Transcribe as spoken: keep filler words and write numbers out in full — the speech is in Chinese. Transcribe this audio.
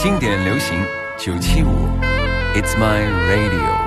经典流行九七五 It's My Radio。